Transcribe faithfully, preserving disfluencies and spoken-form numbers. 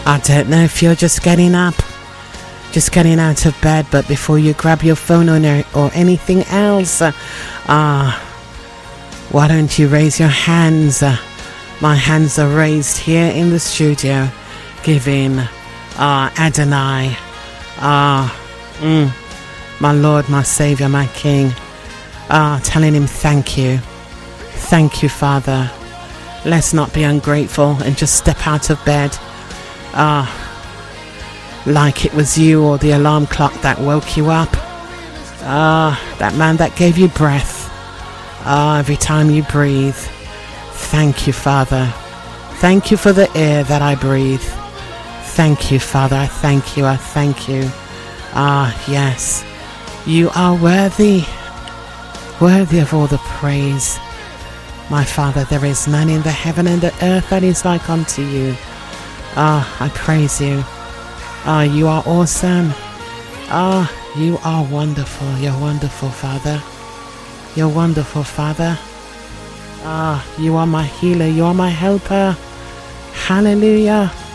I don't know if you're just getting up, just getting out of bed, but before you grab your phone or, or anything else, uh, uh, why don't you raise your hands? Uh, my hands are raised here in the studio, giving uh, Adonai, uh, mm, my Lord, my Savior, my King, uh, telling him thank you. Thank you, Father. Let's not be ungrateful and just step out of bed uh, like it was you or the alarm clock that woke you up. Uh, that man that gave you breath uh, every time you breathe. Thank you, Father. Thank you for the air that I breathe. Thank you, Father. I thank you. I thank you. Ah, yes. You are worthy. Worthy of all the praise. My Father, there is none in the heaven and the earth that is like unto you. Ah, I praise you. Ah, you are awesome. Ah, you are wonderful. You're wonderful, Father. You're wonderful, Father. Ah, you are my healer. You are my helper. Hallelujah.